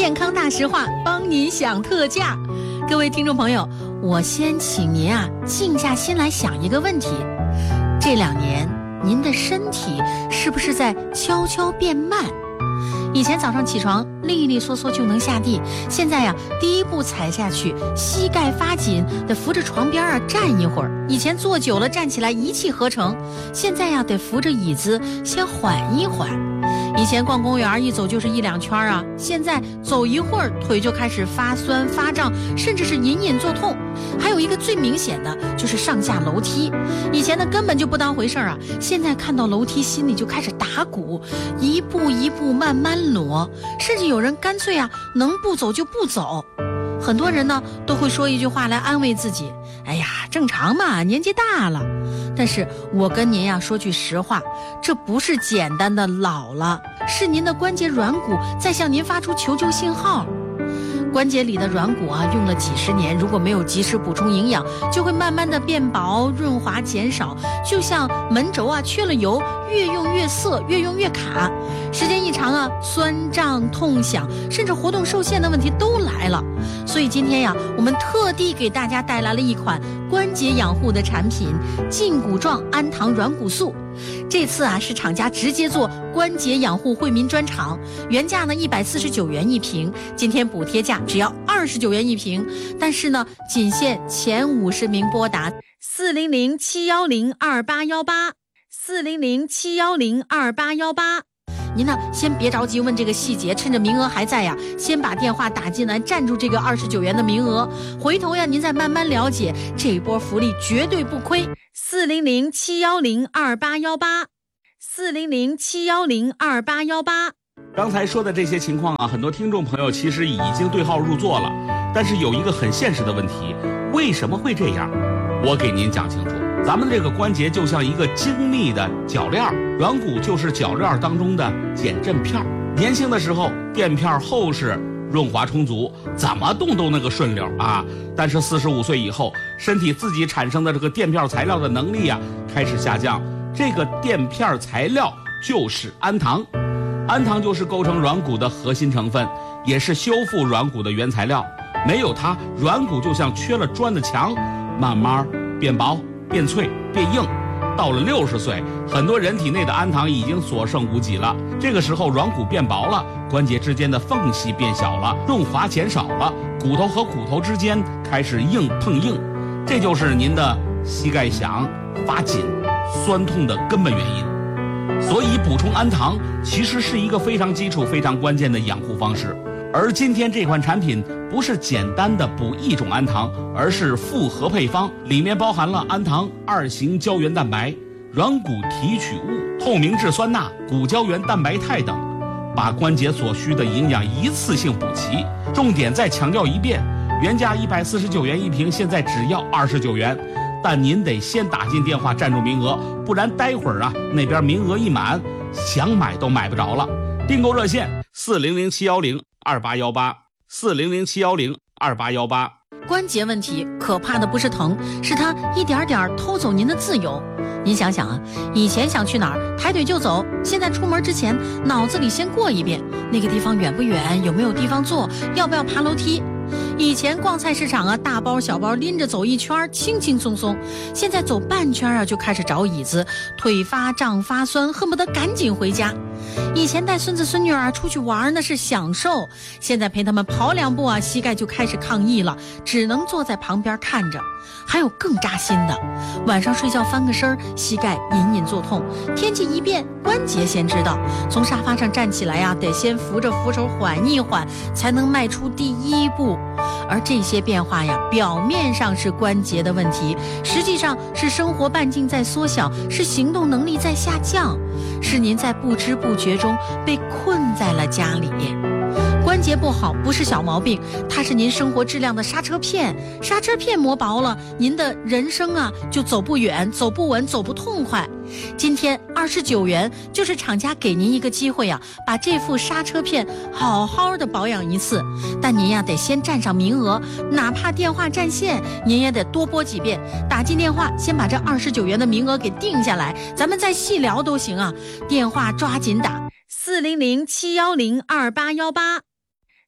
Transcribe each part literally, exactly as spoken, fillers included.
健康大实话，帮您享特价。各位听众朋友，我先请您啊静下心来想一个问题：这两年您的身体是不是在悄悄变慢？以前早上起床利利索索就能下地，现在呀、啊、第一步踩下去膝盖发紧，得扶着床边啊站一会儿。以前坐久了站起来一气呵成，现在呀、啊、得扶着椅子先缓一缓。以前逛公园一走就是一两圈啊，现在走一会儿腿就开始发酸发胀，甚至是隐隐作痛。还有一个最明显的就是上下楼梯，以前呢根本就不当回事啊，现在看到楼梯心里就开始打鼓，一步一步慢慢挪，甚至有人干脆啊能不走就不走。很多人呢都会说一句话来安慰自己，哎呀正常嘛，年纪大了。但是我跟您呀说句实话，这不是简单的老了，是您的关节软骨在向您发出求救信号。关节里的软骨啊用了几十年，如果没有及时补充营养，就会慢慢的变薄，润滑减少，就像门轴啊缺了油，越用越涩，越用越卡。时间一长啊，酸胀痛响，甚至活动受限的问题都来了。所以今天呀，我们特地给大家带来了一款关节养护的产品——胫骨状氨糖软骨素。这次啊是厂家直接做关节养护惠民专场，原价呢一百四十九元一瓶，今天补贴价只要二十九元一瓶，但是呢仅限前五十名拨打四零零七幺零二八幺八四零零七幺零二八幺八。您呢先别着急问这个细节，趁着名额还在呀，先把电话打进来，占住这个二十九元的名额，回头呀您再慢慢了解，这一波福利绝对不亏。四零零七幺零二八幺八四零零七幺零二八幺八。 刚才说的这些情况啊，很多听众朋友其实已经对号入座了，但是有一个很现实的问题，为什么会这样？我给您讲清楚。咱们这个关节就像一个精密的铰链，软骨就是铰链当中的减震片。年轻的时候垫片厚实，润滑充足，怎么动都那个顺溜啊。但是四十五岁以后，身体自己产生的这个垫片材料的能力啊开始下降。这个垫片材料就是氨糖，氨糖就是构成软骨的核心成分，也是修复软骨的原材料。没有它，软骨就像缺了砖的墙，慢慢变薄、变脆、变硬。到了六十岁，很多人体内的氨糖已经所剩无几了。这个时候软骨变薄了，关节之间的缝隙变小了，润滑减少了，骨头和骨头之间开始硬碰硬，这就是您的膝盖响、发紧、酸痛的根本原因。所以补充氨糖其实是一个非常基础、非常关键的养护方式。而今天这款产品不是简单的补一种氨糖，而是复合配方，里面包含了氨糖二型胶原蛋白、软骨提取物、透明质酸钠、骨胶原蛋白肽等，把关节所需的营养一次性补齐。重点再强调一遍，原价一百四十九元一瓶，现在只要二十九元，但您得先打进电话占住名额，不然待会儿啊那边名额一满，想买都买不着了。订购热线四零零七幺零二八幺八四零零七幺零二八幺八。 关节问题可怕的不是疼，是它一点点偷走您的自由。您想想啊，以前想去哪儿抬腿就走，现在出门之前脑子里先过一遍那个地方远不远，有没有地方坐，要不要爬楼梯。以前逛菜市场啊，大包小包拎着走一圈轻轻松松，现在走半圈啊就开始找椅子，腿发胀发酸，恨不得赶紧回家。以前带孙子孙女儿出去玩那是享受，现在陪他们跑两步啊，膝盖就开始抗议了，只能坐在旁边看着。还有更扎心的，晚上睡觉翻个身，膝盖隐隐作痛，天气一变关节先知道，从沙发上站起来呀、啊，得先扶着扶手缓一缓，才能迈出第一步。而这些变化呀，表面上是关节的问题，实际上是生活半径在缩小，是行动能力在下降，是您在不知不觉中被困在了家里。关节不好不是小毛病，它是您生活质量的刹车片，刹车片磨薄了，您的人生啊就走不远，走不稳，走不痛快。今天二十九元就是厂家给您一个机会啊，把这副刹车片好好的保养一次。但您呀得先占上名额，哪怕电话占线，您也得多拨几遍，打进电话先把这二十九元的名额给定下来，咱们再细聊都行啊。电话抓紧打四零零七幺零二八幺八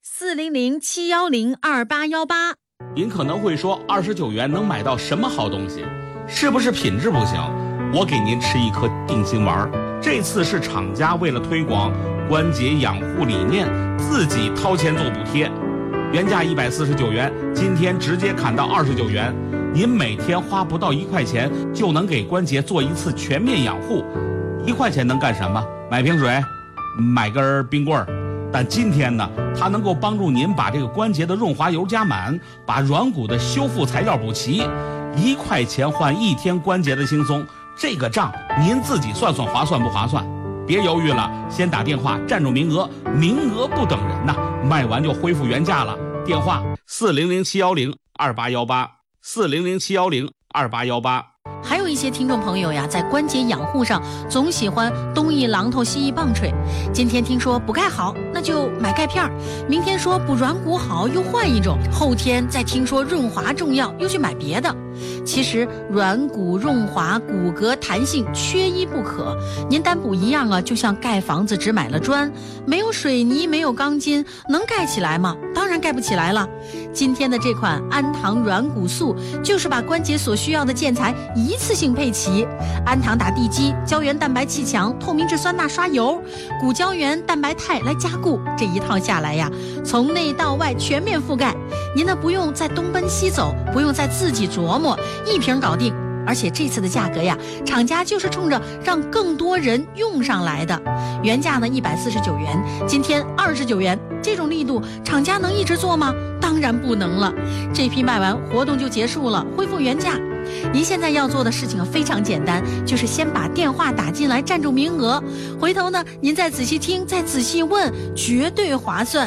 四零零七幺零二八幺八。 您可能会说，二十九元能买到什么好东西？是不是品质不行？我给您吃一颗定心丸。这次是厂家为了推广关节养护理念，自己掏钱做补贴，原价一百四十九元，今天直接砍到二十九元。您每天花不到一块钱，就能给关节做一次全面养护。一块钱能干什么？买瓶水，买根冰棍儿。但今天呢，它能够帮助您把这个关节的润滑油加满，把软骨的修复材料补齐。一块钱换一天关节的轻松，这个账您自己算算划算不划算？别犹豫了，先打电话占住名额，名额不等人呐，卖完就恢复原价了。电话四零零七幺零二八幺八，四零零七幺零二八幺八。 还有一些听众朋友呀，在关节养护上总喜欢东一榔头西一棒槌。今天听说补钙好，那就买钙片；明天说补软骨好，又换一种；后天再听说润滑重要，又去买别的。其实软骨润滑、骨骼弹性缺一不可。您单补一样啊，就像盖房子只买了砖，没有水泥，没有钢筋，能盖起来吗？当然盖不起来了。今天的这款安堂软骨素，就是把关节所需要的建材一次性配齐。安堂打地基，胶原蛋白气墙，透明质酸钠刷油，骨胶原蛋白肽来加固，这一套下来呀，从内到外全面覆盖。您呢不用再东奔西走，不用再自己琢磨，一瓶搞定。而且这次的价格呀，厂家就是冲着让更多人用上来的。原价呢一百四十九元，今天二十九元，这种力度厂家能一直做吗？当然不能了。这批卖完活动就结束了，恢复原价。您现在要做的事情非常简单，就是先把电话打进来占住名额，回头呢您再仔细听，再仔细问，绝对划算。